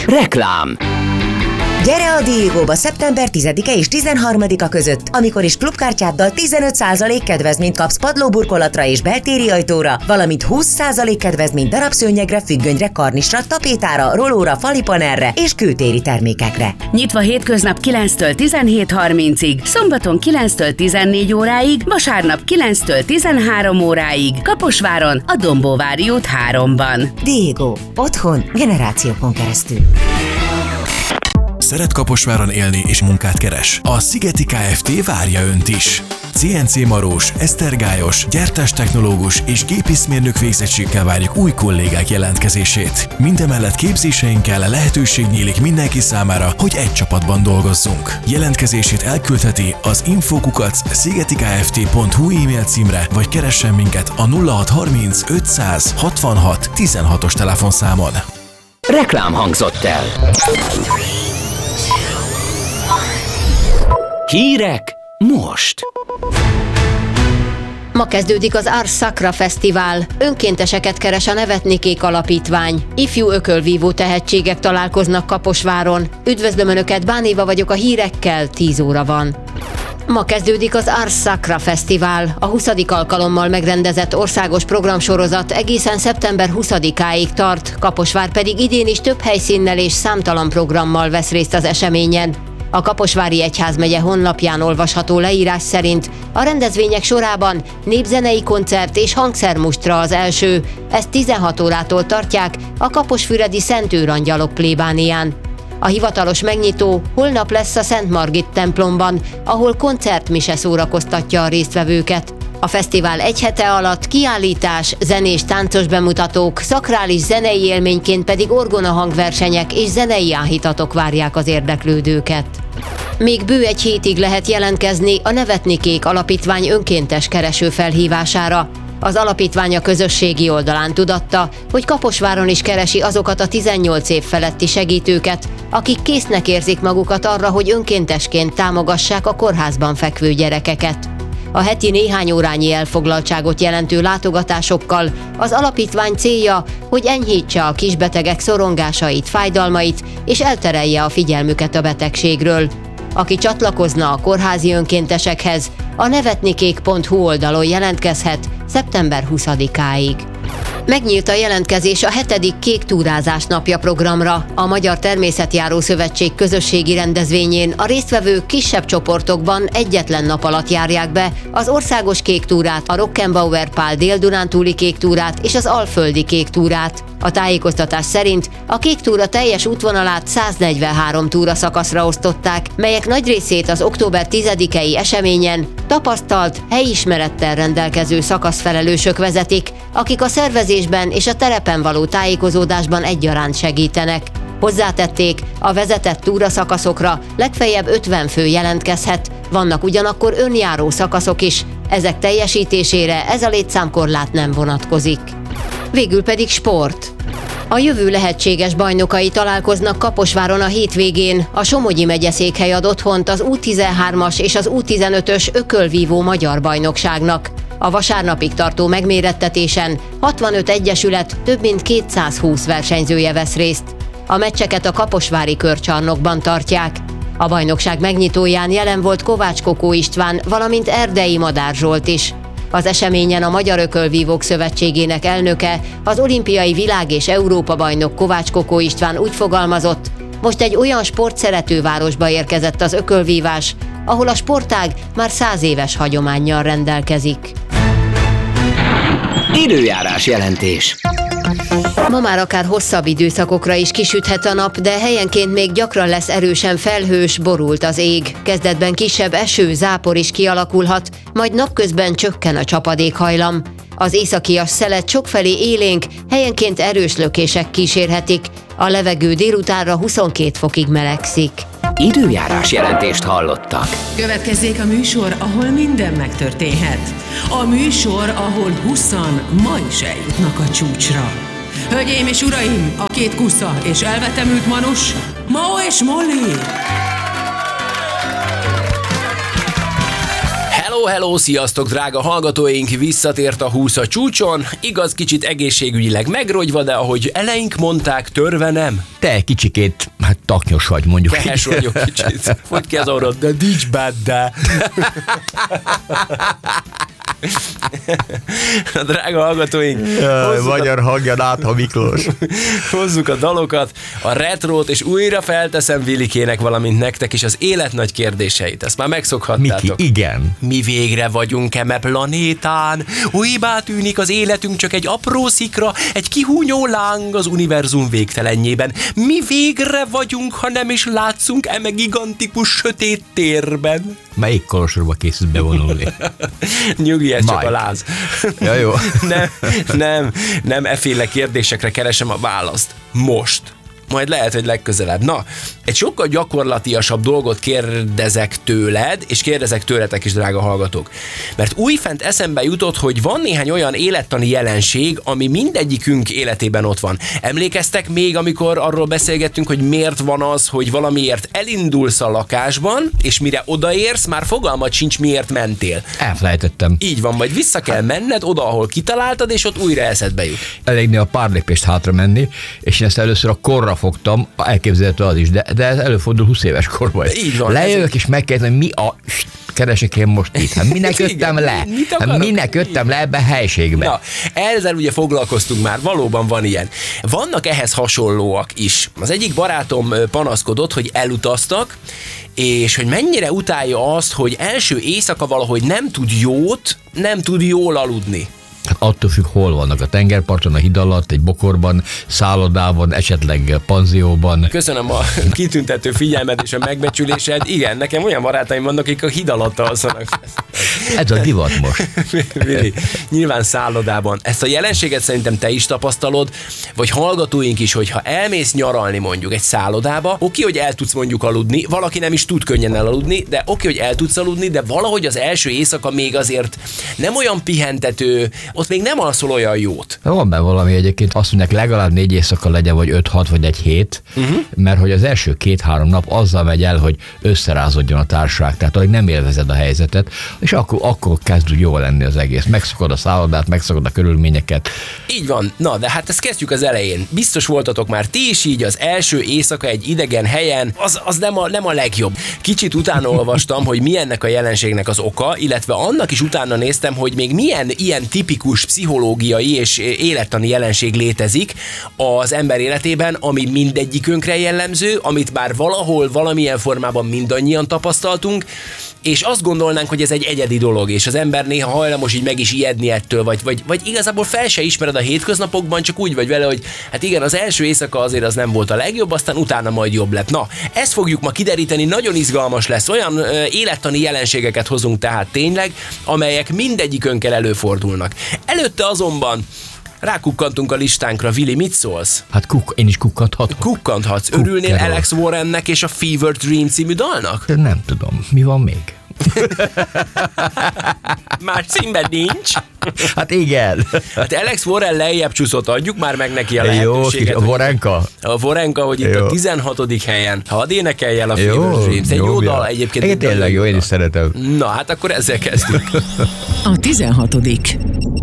Reklám. Gyere a Diegóba szeptember 10-e és 13-a között, amikor is klubkártyáddal 15% kedvezményt kapsz padlóburkolatra és beltéri ajtóra, valamint 20% kedvezményt darabszőnyegre, függönyre, karnisra, tapétára, rolóra, falipanelre és kültéri termékekre. Nyitva hétköznap 9-től 17:30-ig, szombaton 9-től 14 óráig, vasárnap 9-től 13 óráig, Kaposváron, a Dombóvári út 3-ban. Diegó. Otthon generációkon keresztül. Szeret Kaposváron élni és munkát keres? A Szigeti Kft. Várja Önt is. CNC marós, esztergályos, gyártástechnológus és gépészmérnök végzettséggel várjuk új kollégák jelentkezését. Mindemellett képzéseinkkel lehetőség nyílik mindenki számára, hogy egy csapatban dolgozzunk. Jelentkezését elküldheti az info@szigetikft.hu e-mail címre, vagy keressen minket a 0630 500 66 16-os telefonszámon. Reklám hangzott el. Hírek most. Ma kezdődik az Ars Sacra Fesztivál. Önkénteseket keres a Nevetnikék Alapítvány. Ifjú ökölvívó tehetségek találkoznak Kaposváron. Üdvözlöm Önöket, Bán Éva vagyok a hírekkel, 10 óra van. Ma kezdődik az Ars Sacra Fesztivál. A 20. alkalommal megrendezett országos programsorozat egészen szeptember 20-áig tart, Kaposvár pedig idén is több helyszínnel és számtalan programmal vesz részt az eseményen. A Kaposvári Egyházmegye honlapján olvasható leírás szerint a rendezvények sorában népzenei koncert és hangszermustra az első. Ezt 16 órától tartják a kaposfüredi Szent Őrangyalok plébánián. A hivatalos megnyitó holnap lesz a Szent Margit templomban, ahol koncertmise szórakoztatja a résztvevőket. A fesztivál egy hete alatt kiállítás, zenés táncos bemutatók, szakrális zenei élményként pedig orgonahangversenyek és zenei áhítatok várják az érdeklődőket. Még bő egy hétig lehet jelentkezni a Nevetnikék Alapítvány önkéntes kereső felhívására. Az alapítvány a közösségi oldalán tudatta, hogy Kaposváron is keresi azokat a 18 év feletti segítőket, akik késznek érzik magukat arra, hogy önkéntesként támogassák a kórházban fekvő gyerekeket. A heti néhány órányi elfoglaltságot jelentő látogatásokkal az alapítvány célja, hogy enyhítse a kisbetegek szorongásait, fájdalmait és elterelje a figyelmüket a betegségről. Aki csatlakozna a kórházi önkéntesekhez, a nevetnikék.hu oldalon jelentkezhet szeptember 20-áig. Megnyílt a jelentkezés a 7. Kék túrázás napja programra. A Magyar Természetjáró Szövetség közösségi rendezvényén a résztvevők kisebb csoportokban egyetlen nap alatt járják be az országos kék túrát, a Rockenbauer Pál Dél-Dunántúli kék túrát és az Alföldi kék túrát. A tájékoztatás szerint a kék túra teljes útvonalát 143 túraszakaszra osztották, melyek nagy részét az október 10-i eseményen tapasztalt, helyismerettel rendelkező szakaszfelelősök vezetik, akik a szervezésben és a terepen való tájékozódásban egyaránt segítenek. Hozzátették, a vezetett túraszakaszokra legfeljebb 50 fő jelentkezhet, vannak ugyanakkor önjáró szakaszok is, ezek teljesítésére ez a létszámkorlát nem vonatkozik. Végül pedig sport. A jövő lehetséges bajnokai találkoznak Kaposváron a hétvégén. A Somogyi megyeszékhely ad otthont az U13-as és az U15-ös ökölvívó magyar bajnokságnak. A vasárnapig tartó megmérettetésen 65 egyesület több mint 220 versenyzője vesz részt. A meccseket a kaposvári körcsarnokban tartják. A bajnokság megnyitóján jelen volt Kovács Kokó István, valamint Erdei Madár Zsolt is. Az eseményen a Magyar Ökölvívók Szövetségének elnöke, az olimpiai világ- és Európa-bajnok Kovács Kokó István úgy fogalmazott, most egy olyan sportszerető városba érkezett az ökölvívás, ahol a sportág már 100 éves hagyománnyal rendelkezik. Időjárás jelentés. Ma már akár hosszabb időszakokra is kisüthet a nap, de helyenként még gyakran lesz erősen felhős, borult az ég. Kezdetben kisebb eső, zápor is kialakulhat, majd napközben csökken a csapadékhajlam. Az északias szelet sokfelé élénk, helyenként erős lökések kísérhetik. A levegő délutánra 22 fokig melegszik. Időjárás jelentést hallottak. Következzék a műsor, ahol minden megtörténhet. A műsor, ahol 20-an ma is eljutnak a csúcsra. Hölgyeim és uraim, a két kusza és elvetemült manus, Mao és Molly! Hello, Hello, sziasztok, drága hallgatóink! Visszatért a 20 a csúcson. Igaz, kicsit egészségügyileg megrogyva, de ahogy eleink mondták, törve nem. Te kicsikét, hát taknyos vagy, mondjuk. Kehes vagyok kicsit. Fogd ki az orrod, de nincs benne. A drága hallgatóink, Magyar hangja, Nátha Miklós. Hozzuk a dalokat, a retrót, és újra felteszem Vilikének, valamint nektek is az élet nagy kérdéseit. Ezt már megszokhattátok. Miki, igen. Mi végre vagyunk eme planétán, újbá tűnik az életünk csak egy apró szikra, egy kihúnyó láng az univerzum végtelenjében. Mi végre vagyunk, ha nem is látszunk eme gigantikus sötét térben. Melyik kolosorba készült bevonulni? Nyugi, ez csak Mike. a láz. Ja, jó. nem efféle kérdésekre keresem a választ. Most. Majd lehet, hogy legközelebb. Na, egy sokkal gyakorlatiasabb dolgot kérdezek tőled, és kérdezek tőletek is, drága hallgatók. Mert újfent eszembe jutott, hogy van néhány olyan élettani jelenség, ami mindegyikünk életében ott van. Emlékeztek még, amikor arról beszélgettünk, hogy miért van az, hogy valamiért elindulsz a lakásban, és mire odaérsz, már fogalmad sincs, miért mentél. Elfelejtettem. Így van, vagy vissza kell menned oda, ahol kitaláltad, és ott újra eszedbe jut. Elégné a pár lépést hátra menni, és én ezt először a korra fogtam, elképzelhető az is, de ez előfordul 20 éves korban. Így van. Lejövök és megkérdezem, hogy mi a keresek én most itt? Hát minek jöttem le? Hát minek jöttem le ebbe a helységbe? Na, ezzel ugye foglalkoztunk már, valóban van ilyen. Vannak ehhez hasonlóak is. Az egyik barátom panaszkodott, hogy elutaztak, és hogy mennyire utálja azt, hogy első éjszaka valahogy nem tud jól aludni. Hát attól függ, hol vannak, a tengerparton, a híd alatt, egy bokorban, szállodában, esetleg panzióban. Köszönöm a kitüntető figyelmed és a megbecsülésed. Igen, nekem olyan barátaim vannak, akik a híd alatt alszanak. Ez a divat most. Vili, nyilván szállodában. Ezt a jelenséget szerintem te is tapasztalod, vagy hallgatóink is, hogyha elmész nyaralni mondjuk egy szállodába, oké, hogy el tudsz mondjuk aludni, valaki nem is tud könnyen elaludni, de oké, hogy el tudsz aludni, de valahogy az első éjszaka még azért nem olyan pihentető, ott még nem alszol olyan jót. Van benne valami egyébként, azt mondják, legalább 4 éjszaka legyen, vagy 5-6, vagy egy hét, mert hogy az első 2-3 nap azzal megy el, hogy összerázodjon a társaság, tehát hogy nem élvezed a helyzetet, és akkor kezd úgy jól lenni az egész. Megszokod a szállodát, megszokod a körülményeket. Így van. Na, de hát ezt kezdjük az elején. Biztos voltatok már ti is így, az első éjszaka egy idegen helyen, az nem a legjobb. Kicsit utána olvastam, hogy mi ennek a jelenségnek az oka, illetve annak is utána néztem, hogy még milyen ilyen tipikus pszichológiai és élettani jelenség létezik az ember életében, ami mindegyikünkre jellemző, amit bár valahol, valamilyen formában mindannyian tapasztaltunk, és azt gondolnánk, hogy ez egy egyedi dolog, és az ember néha hajlamos így meg is ijedni ettől, vagy igazából fel se ismered a hétköznapokban, csak úgy vagy vele, hogy hát igen, az első éjszaka azért az nem volt a legjobb, aztán utána majd jobb lett. Na, ezt fogjuk ma kideríteni, nagyon izgalmas lesz, olyan élettani jelenségeket hozunk tehát tényleg, amelyek mindegyikünkkel előfordulnak. Előtte azonban rákukkantunk a listánkra. Vili, mit szólsz? Hát én is kukkanthatok. Kukkanthatsz. Örülnél Alex Warrennek és a Fever Dream című dalnak? Nem tudom. Mi van még? Más címben nincs. Hát igen. Hát Alex Warren lejjebb csúszott, adjuk már meg neki a lehetőséget. Jó, a Vorenka? A Vorenka, hogy itt jó. A 16. helyen. Hadd énekelj el a Fever Dreams. Egy jó dal egyébként. Tényleg jó, én is szeretem. Na, hát akkor ezzel kezdjük. A 16.